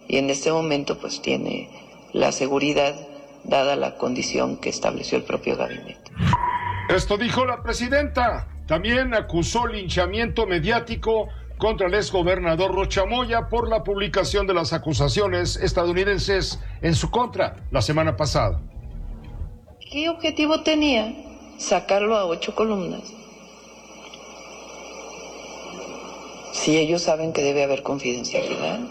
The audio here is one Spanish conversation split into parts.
y en este momento pues tiene la seguridad dada la condición que estableció el propio gabinete. Esto dijo la presidenta. También acusó linchamiento mediático contra el exgobernador Rocha Moya por la publicación de las acusaciones estadounidenses en su contra la semana pasada. ¿Qué objetivo tenía? Sacarlo a 8 columnas. Si ellos saben que debe haber confidencialidad.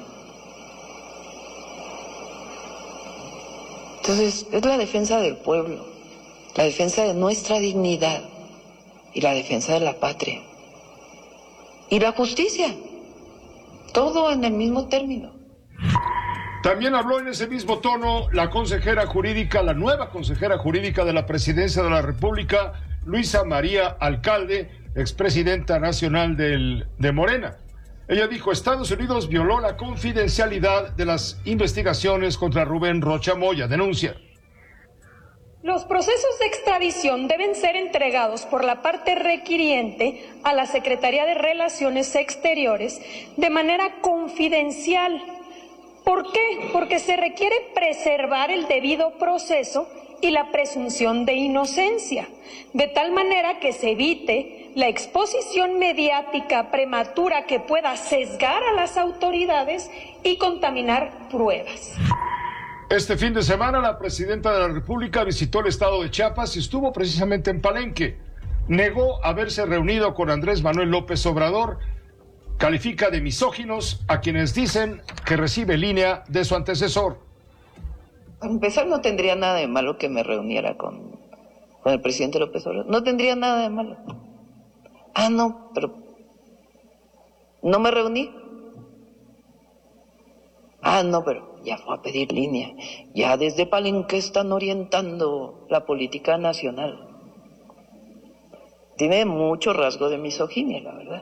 Entonces, es la defensa del pueblo, la defensa de nuestra dignidad y la defensa de la patria. Y la justicia, todo en el mismo término. También habló en ese mismo tono la consejera jurídica, la nueva consejera jurídica de la Presidencia de la República, Luisa María Alcalde, expresidenta nacional de Morena. Ella dijo, Estados Unidos violó la confidencialidad de las investigaciones contra Rubén Rocha Moya. Denuncia. Los procesos de extradición deben ser entregados por la parte requiriente a la Secretaría de Relaciones Exteriores de manera confidencial. ¿Por qué? Porque se requiere preservar el debido proceso y la presunción de inocencia, de tal manera que se evite la exposición mediática prematura que pueda sesgar a las autoridades y contaminar pruebas. Este fin de semana la presidenta de la República visitó el estado de Chiapas y estuvo precisamente en Palenque. Negó haberse reunido con Andrés Manuel López Obrador. Califica de misóginos a quienes dicen que recibe línea de su antecesor. Para empezar, no tendría nada de malo que me reuniera con el presidente López Obrador. No tendría nada de malo. No, pero no me reuní. No, pero ya fue a pedir línea. Ya desde Palenque están orientando la política nacional. Tiene mucho rasgo de misoginia, la verdad.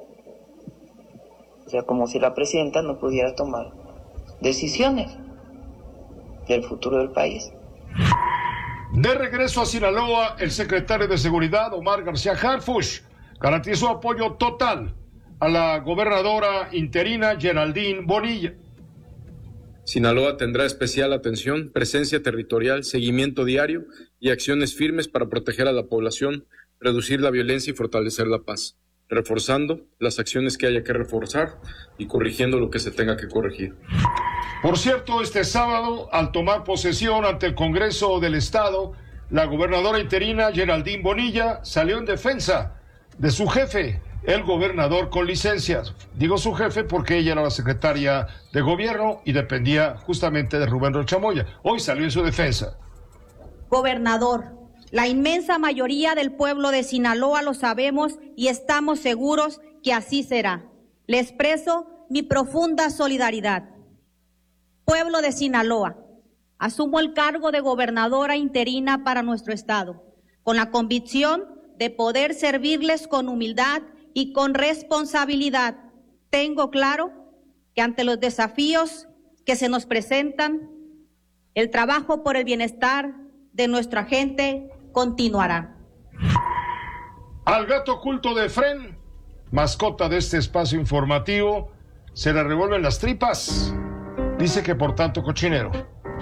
O sea, como si la presidenta no pudiera tomar decisiones del futuro del país. De regreso a Sinaloa, el secretario de Seguridad, Omar García Harfuch, garantizó apoyo total a la gobernadora interina Geraldine Bonilla. Sinaloa tendrá especial atención, presencia territorial, seguimiento diario y acciones firmes para proteger a la población, reducir la violencia y fortalecer la paz, reforzando las acciones que haya que reforzar y corrigiendo lo que se tenga que corregir. Por cierto, este sábado, al tomar posesión ante el Congreso del Estado, la gobernadora interina Geraldine Bonilla salió en defensa de su jefe, el gobernador con licencias. Digo su jefe porque ella era la secretaria de gobierno y dependía justamente de Rubén Rocha Moya. Hoy salió en su defensa. Gobernador, la inmensa mayoría del pueblo de Sinaloa lo sabemos y estamos seguros que así será. Le expreso mi profunda solidaridad. Pueblo de Sinaloa, asumo el cargo de gobernadora interina para nuestro estado, con la convicción de poder servirles con humildad y con responsabilidad. Tengo claro que ante los desafíos que se nos presentan, el trabajo por el bienestar de nuestra gente continuará. Al gato oculto de Fren, mascota de este espacio informativo, se le revuelven las tripas. Dice que por tanto cochinero.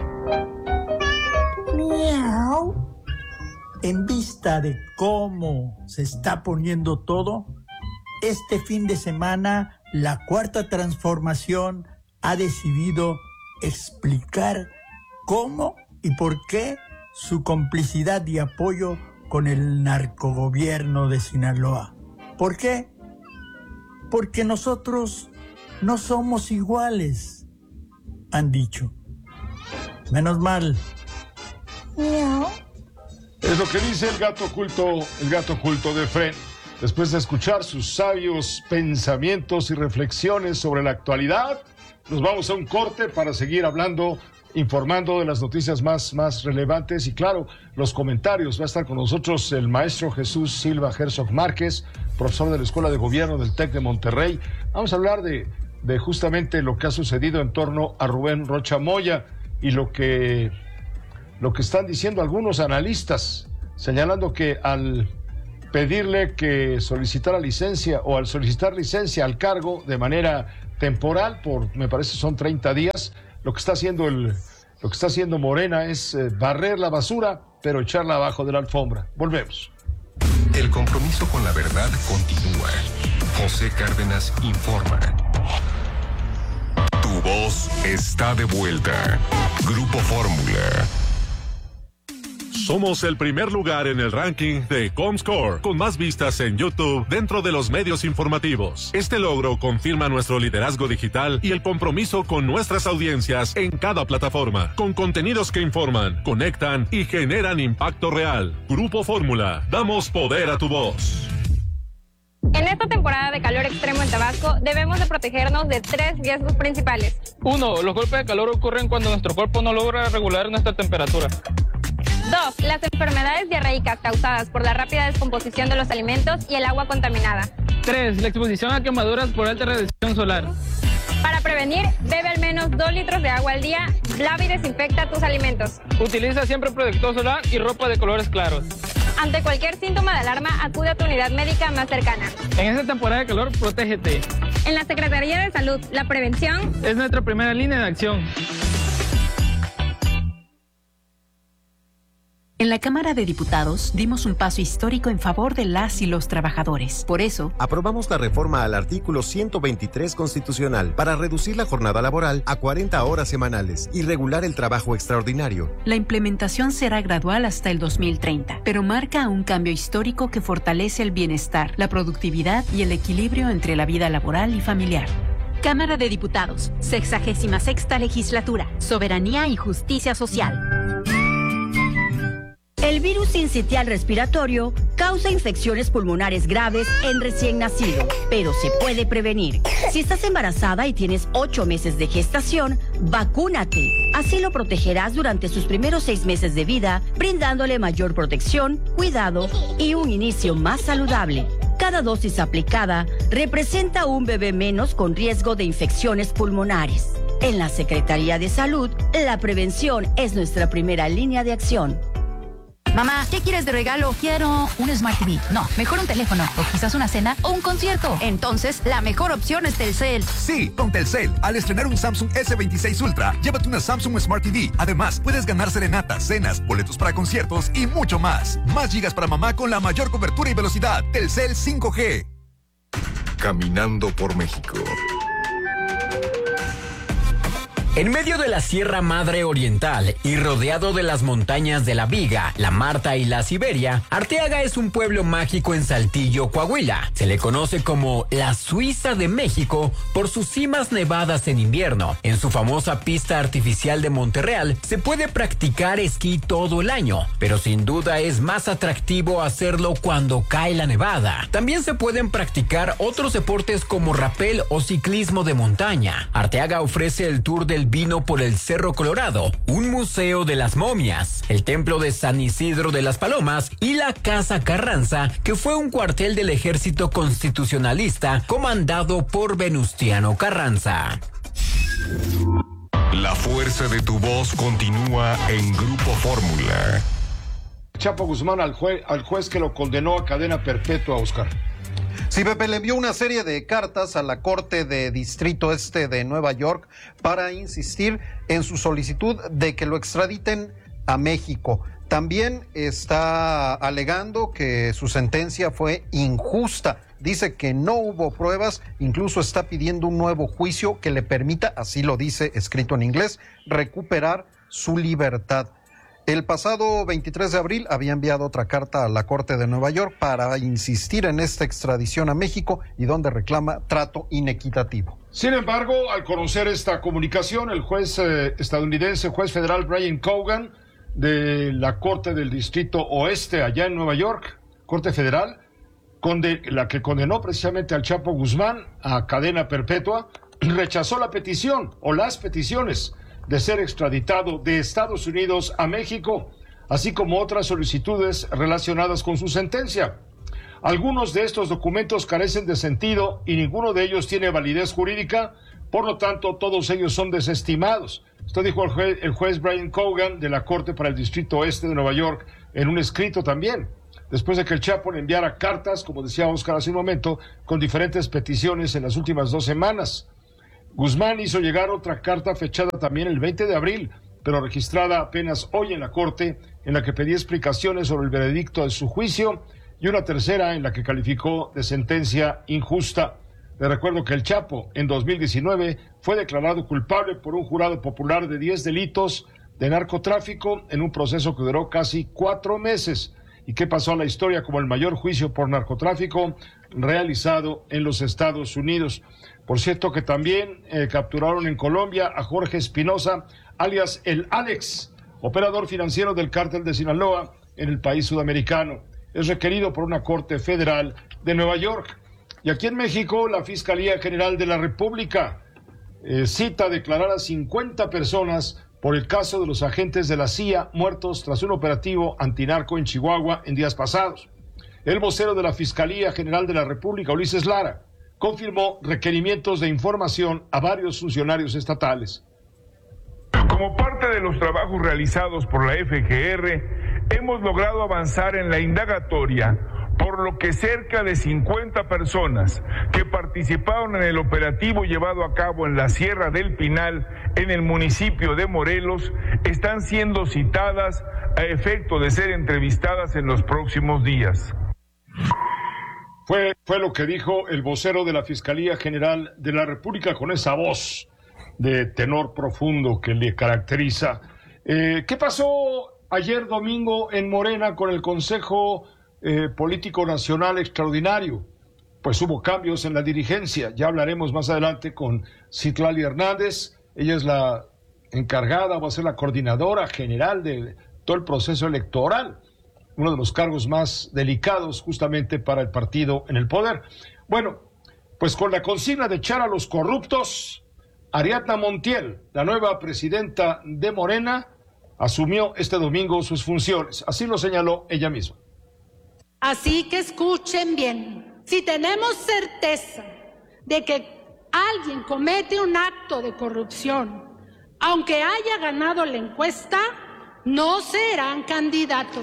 Miau. En vista de cómo se está poniendo todo, este fin de semana la Cuarta Transformación ha decidido explicar cómo y por qué su complicidad y apoyo con el narcogobierno de Sinaloa. ¿Por qué? Porque nosotros no somos iguales, han dicho. Menos mal. Miau. Es lo que dice el gato oculto de Fren. Después de escuchar sus sabios pensamientos y reflexiones sobre la actualidad, nos vamos a un corte para seguir hablando, informando de las noticias más relevantes y claro, los comentarios. Va a estar con nosotros el maestro Jesús Silva Herzog Márquez, profesor de la Escuela de Gobierno del TEC de Monterrey. Vamos a hablar de justamente lo que ha sucedido en torno a Rubén Rocha Moya y lo que están diciendo algunos analistas, señalando que al pedirle que solicitara licencia o al solicitar licencia al cargo de manera temporal por, me parece, son 30 días. Lo que está haciendo Morena es barrer la basura, pero echarla abajo de la alfombra. Volvemos. El compromiso con la verdad continúa. José Cárdenas informa. Tu voz está de vuelta. Grupo Fórmula. Somos el primer lugar en el ranking de Comscore, con más vistas en YouTube dentro de los medios informativos. Este logro confirma nuestro liderazgo digital y el compromiso con nuestras audiencias en cada plataforma, con contenidos que informan, conectan y generan impacto real. Grupo Fórmula, damos poder a tu voz. En esta temporada de calor extremo en Tabasco, debemos de protegernos de 3 riesgos principales. 1. Los golpes de calor ocurren cuando nuestro cuerpo no logra regular nuestra temperatura. 2. Las enfermedades diarreicas causadas por la rápida descomposición de los alimentos y el agua contaminada. 3. La exposición a quemaduras por alta radiación solar. Para prevenir, bebe al menos 2 litros de agua al día, lava y desinfecta tus alimentos. Utiliza siempre protector solar y ropa de colores claros. Ante cualquier síntoma de alarma, acude a tu unidad médica más cercana. En esta temporada de calor, protégete. En la Secretaría de Salud, la prevención es nuestra primera línea de acción. En la Cámara de Diputados dimos un paso histórico en favor de las y los trabajadores. Por eso, aprobamos la reforma al artículo 123 constitucional para reducir la jornada laboral a 40 horas semanales y regular el trabajo extraordinario. La implementación será gradual hasta el 2030, pero marca un cambio histórico que fortalece el bienestar, la productividad y el equilibrio entre la vida laboral y familiar. Cámara de Diputados, 66ª legislatura, soberanía y justicia social. El virus sincitial respiratorio causa infecciones pulmonares graves en recién nacido, pero se puede prevenir. Si estás embarazada y tienes 8 meses de gestación, vacúnate. Así lo protegerás durante sus primeros 6 meses de vida, brindándole mayor protección, cuidado y un inicio más saludable. Cada dosis aplicada representa un bebé menos con riesgo de infecciones pulmonares. En la Secretaría de Salud, la prevención es nuestra primera línea de acción. Mamá, ¿qué quieres de regalo? Quiero un Smart TV. No, mejor un teléfono o quizás una cena o un concierto. Entonces, la mejor opción es Telcel. Sí, con Telcel. Al estrenar un Samsung S26 Ultra, llévate una Samsung Smart TV. Además, puedes ganar serenatas, cenas, boletos para conciertos y mucho más. Más gigas para mamá con la mayor cobertura y velocidad. Telcel 5G. Caminando por México. En medio de la Sierra Madre Oriental y rodeado de las montañas de la Viga, la Marta y la Siberia, Arteaga es un pueblo mágico en Saltillo, Coahuila. Se le conoce como la Suiza de México por sus cimas nevadas en invierno. En su famosa pista artificial de Monterreal se puede practicar esquí todo el año, pero sin duda es más atractivo hacerlo cuando cae la nevada. También se pueden practicar otros deportes como rapel o ciclismo de montaña. Arteaga ofrece el tour del vino por el Cerro Colorado, un museo de las momias, el templo de San Isidro de las Palomas y la Casa Carranza, que fue un cuartel del ejército constitucionalista comandado por Venustiano Carranza. La fuerza de tu voz continúa en Grupo Fórmula. Chapo Guzmán al juez que lo condenó a cadena perpetua, Oscar. Sí, Pepe, le envió una serie de cartas a la Corte de Distrito Este de Nueva York para insistir en su solicitud de que lo extraditen a México. También está alegando que su sentencia fue injusta. Dice que no hubo pruebas, incluso está pidiendo un nuevo juicio que le permita, así lo dice escrito en inglés, recuperar su libertad. El pasado 23 de abril había enviado otra carta a la Corte de Nueva York para insistir en esta extradición a México y donde reclama trato inequitativo. Sin embargo, al conocer esta comunicación, el juez estadounidense, juez federal Brian Cogan, de la Corte del Distrito Oeste allá en Nueva York, Corte Federal, la que condenó precisamente al Chapo Guzmán a cadena perpetua, rechazó la petición o las peticiones de ser extraditado de Estados Unidos a México, así como otras solicitudes relacionadas con su sentencia. Algunos de estos documentos carecen de sentido y ninguno de ellos tiene validez jurídica, por lo tanto, todos ellos son desestimados. Esto dijo el juez Brian Cogan de la Corte para el Distrito Oeste de Nueva York en un escrito también, después de que el Chapo le enviara cartas, como decía Oscar hace un momento, con diferentes peticiones en las últimas 2 semanas. Guzmán hizo llegar otra carta fechada también el 20 de abril, pero registrada apenas hoy en la Corte, en la que pedía explicaciones sobre el veredicto de su juicio, y una tercera en la que calificó de sentencia injusta. Le recuerdo que el Chapo en 2019 fue declarado culpable por un jurado popular de 10 delitos de narcotráfico en un proceso que duró casi 4 meses y que pasó a la historia como el mayor juicio por narcotráfico realizado en los Estados Unidos. Por cierto que también capturaron en Colombia a Jorge Espinosa, alias el Alex, operador financiero del cártel de Sinaloa en el país sudamericano. Es requerido por una corte federal de Nueva York. Y aquí en México, la Fiscalía General de la República cita a declarar a 50 personas por el caso de los agentes de la CIA muertos tras un operativo antinarco en Chihuahua en días pasados. El vocero de la Fiscalía General de la República, Ulises Lara, confirmó requerimientos de información a varios funcionarios estatales. Como parte de los trabajos realizados por la FGR, hemos logrado avanzar en la indagatoria, por lo que cerca de 50 personas que participaron en el operativo llevado a cabo en la Sierra del Pinal, en el municipio de Morelos, están siendo citadas a efecto de ser entrevistadas en los próximos días. Fue lo que dijo el vocero de la Fiscalía General de la República con esa voz de tenor profundo que le caracteriza. ¿Qué pasó ayer domingo en Morena con el Consejo Político Nacional Extraordinario? Pues hubo cambios en la dirigencia. Ya hablaremos más adelante con Citlali Hernández. Ella es la encargada, va a ser la coordinadora general de todo el proceso electoral, uno de los cargos más delicados justamente para el partido en el poder. Bueno, pues con la consigna de echar a los corruptos, Ariadna Montiel, la nueva presidenta de Morena, asumió este domingo sus funciones. Así lo señaló ella misma. Así que escuchen bien, si tenemos certeza de que alguien comete un acto de corrupción, aunque haya ganado la encuesta, no serán candidatos.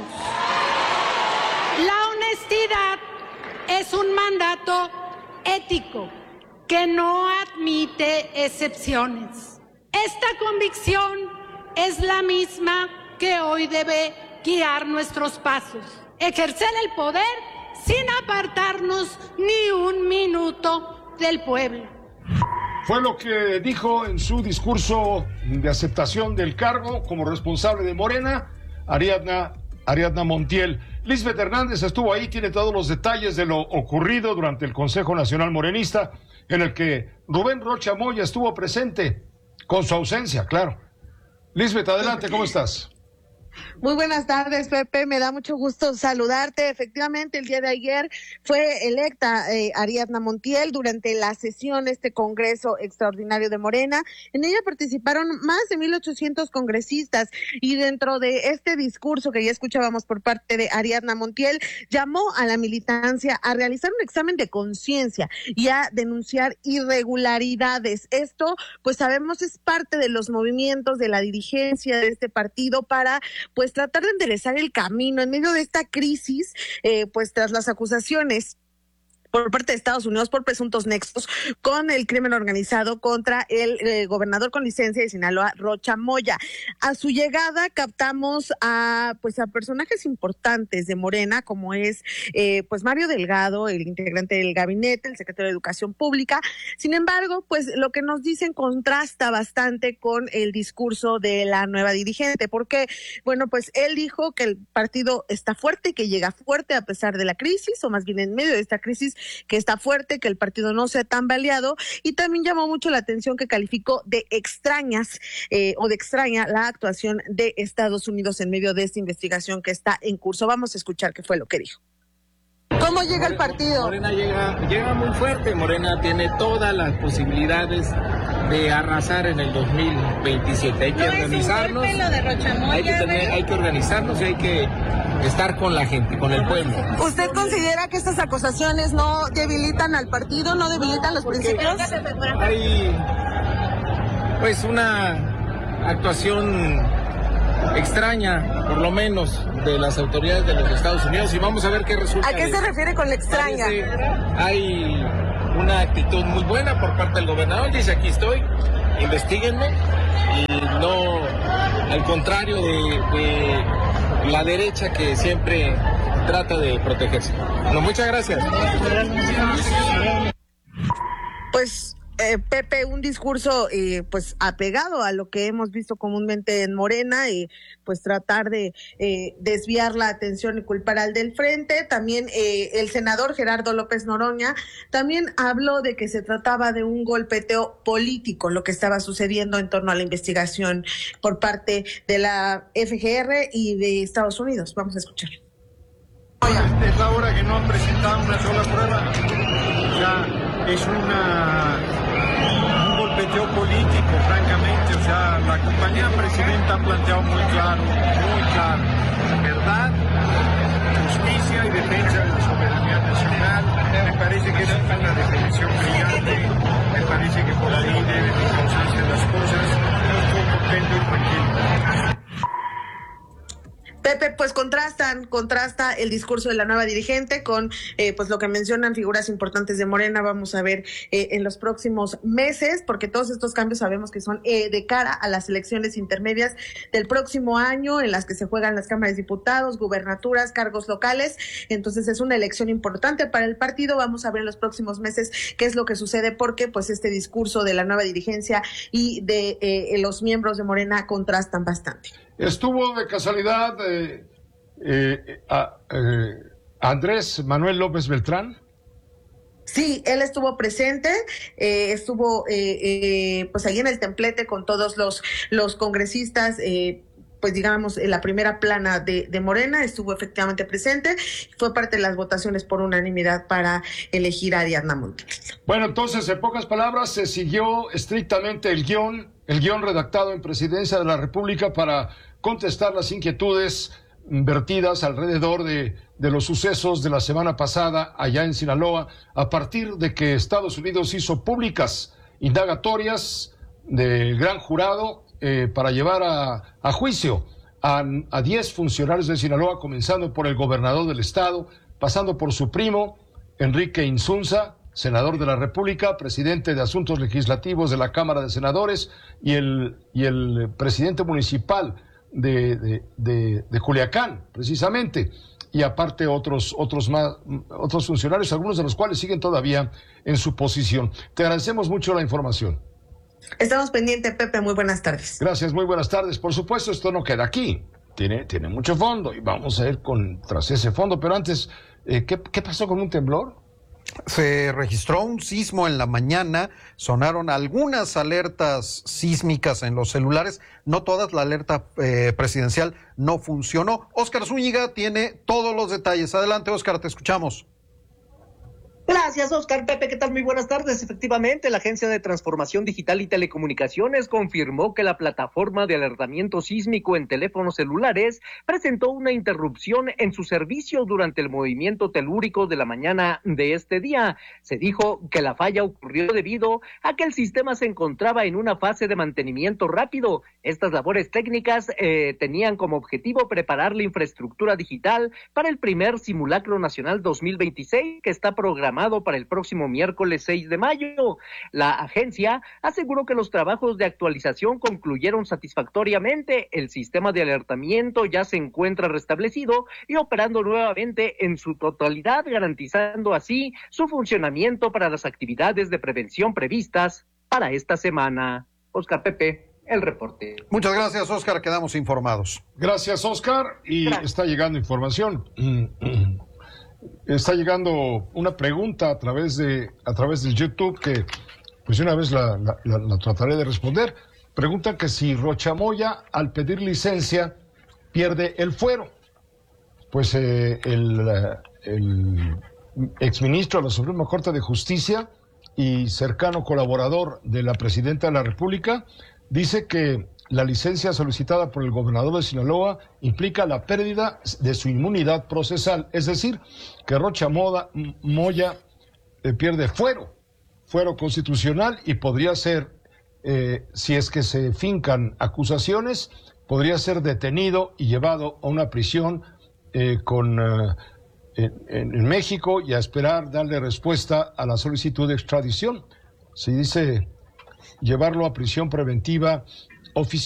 La honestidad es un mandato ético que no admite excepciones. Esta convicción es la misma que hoy debe guiar nuestros pasos. Ejercer el poder sin apartarnos ni un minuto del pueblo. Fue lo que dijo en su discurso de aceptación del cargo como responsable de Morena, Ariadna Montiel. Lisbeth Hernández estuvo ahí, tiene todos los detalles de lo ocurrido durante el Consejo Nacional Morenista, en el que Rubén Rocha Moya estuvo presente, con su ausencia, claro. Lisbeth, adelante, ¿cómo estás? Muy buenas tardes, Pepe. Me da mucho gusto saludarte. Efectivamente, el día de ayer fue electa Ariadna Montiel durante la sesión Congreso Extraordinario de Morena. En ella participaron más de 1,800 congresistas y dentro de este discurso que ya escuchábamos por parte de Ariadna Montiel, llamó a la militancia a realizar un examen de conciencia y a denunciar irregularidades. Esto, pues sabemos, es parte de los movimientos de la dirigencia de este partido para pues tratar de enderezar el camino en medio de esta crisis, pues tras las acusaciones por parte de Estados Unidos por presuntos nexos con el crimen organizado contra el gobernador con licencia de Sinaloa, Rocha Moya. A su llegada captamos a personajes importantes de Morena, como es pues Mario Delgado, el integrante del gabinete, el secretario de Educación Pública. Sin embargo, pues lo que nos dicen contrasta bastante con el discurso de la nueva dirigente, porque, bueno, pues él dijo que el partido está fuerte, que llega fuerte a pesar de la crisis, o más bien en medio de esta crisis, que está fuerte, que el partido no se ha tambaleado, y también llamó mucho la atención que calificó de extraña la actuación de Estados Unidos en medio de esta investigación que está en curso. Vamos a escuchar qué fue lo que dijo. ¿Cómo llega el partido? Morena llega muy fuerte. Morena tiene todas las posibilidades de arrasar en el 2027. Hay que organizarnos. Hay que organizarnos y hay que estar con la gente, con el pueblo. ¿Usted considera que estas acusaciones no debilitan al partido, no debilitan los principios? Hay pues una actuación extraña, por lo menos, de las autoridades de los Estados Unidos, y vamos a ver qué resulta. ¿A qué se refiere con la extraña? Hay una actitud muy buena por parte del gobernador. Dice, aquí estoy, investíguenme, y no al contrario de la derecha que siempre trata de protegerse. Bueno, muchas gracias. Pues Pepe, un discurso pues apegado a lo que hemos visto comúnmente en Morena, y pues tratar de desviar la atención y culpar al del frente. También el senador Gerardo López Noroña también habló de que se trataba de un golpeteo político, lo que estaba sucediendo en torno a la investigación por parte de la FGR y de Estados Unidos. Vamos a escuchar. Es la hora que no han presentado una sola prueba. Ya es un golpeteo político, francamente. O sea, la compañía presidenta ha planteado muy claro, verdad, justicia y defensa de la soberanía nacional. Me parece que es una definición brillante. Me parece que por ahí deben encauzarse las cosas. Yo estoy contento y tranquilo. Pepe, pues contrasta el discurso de la nueva dirigente con pues lo que mencionan figuras importantes de Morena. Vamos a ver en los próximos meses, porque todos estos cambios sabemos que son de cara a las elecciones intermedias del próximo año, en las que se juegan las cámaras de diputados, gubernaturas, cargos locales. Entonces es una elección importante para el partido. Vamos a ver en los próximos meses qué es lo que sucede, porque pues este discurso de la nueva dirigencia y de los miembros de Morena contrastan bastante. Estuvo de casualidad Andrés Manuel López Beltrán. Sí, él estuvo presente, estuvo pues ahí en el templete con todos los congresistas, pues digamos, en la primera plana de Morena, estuvo efectivamente presente, fue parte de las votaciones por unanimidad para elegir a Ariadna Montiel. Bueno, entonces, en pocas palabras, se siguió estrictamente el guión redactado en Presidencia de la República para contestar las inquietudes vertidas alrededor de los sucesos de la semana pasada allá en Sinaloa, a partir de que Estados Unidos hizo públicas indagatorias del gran jurado para llevar a juicio a 10 funcionarios de Sinaloa, comenzando por el gobernador del estado, pasando por su primo, Enrique Insunza, senador de la República, presidente de Asuntos Legislativos de la Cámara de Senadores, y el presidente municipal de Culiacán, precisamente, y aparte otros funcionarios, algunos de los cuales siguen todavía en su posición. Te agradecemos mucho la información. Estamos pendientes, Pepe, muy buenas tardes. Gracias, muy buenas tardes. Por supuesto, esto no queda aquí, tiene mucho fondo y vamos a ir tras ese fondo, pero antes, ¿qué pasó con un temblor? Se registró un sismo en la mañana, sonaron algunas alertas sísmicas en los celulares, no todas, la alerta presidencial no funcionó. Óscar Zúñiga tiene todos los detalles. Adelante, Óscar, te escuchamos. Gracias, Oscar. Pepe, ¿qué tal? Muy buenas tardes. Efectivamente, la Agencia de Transformación Digital y Telecomunicaciones confirmó que la plataforma de alertamiento sísmico en teléfonos celulares presentó una interrupción en su servicio durante el movimiento telúrico de la mañana de este día. Se dijo que la falla ocurrió debido a que el sistema se encontraba en una fase de mantenimiento rápido. Estas labores técnicas tenían como objetivo preparar la infraestructura digital para el primer simulacro nacional 2026, que está programado para el próximo miércoles 6 de mayo. La agencia aseguró que los trabajos de actualización concluyeron satisfactoriamente. El sistema de alertamiento ya se encuentra restablecido y operando nuevamente en su totalidad, garantizando así su funcionamiento para las actividades de prevención previstas para esta semana. Oscar, Pepe, el reporte. Muchas gracias, Óscar, quedamos informados. Gracias, Óscar, y está llegando información. Está llegando una pregunta a través del YouTube que pues una vez la trataré de responder. Preguntan que si Rocha Moya, al pedir licencia, pierde el fuero. Pues el exministro de la Suprema Corte de Justicia y cercano colaborador de la Presidenta de la República dice que la licencia solicitada por el gobernador de Sinaloa implica la pérdida de su inmunidad procesal, es decir, que Rocha Moya pierde fuero constitucional y podría ser, si es que se fincan acusaciones, podría ser detenido y llevado a una prisión con en México y a esperar darle respuesta a la solicitud de extradición. Se dice llevarlo a prisión preventiva oficial.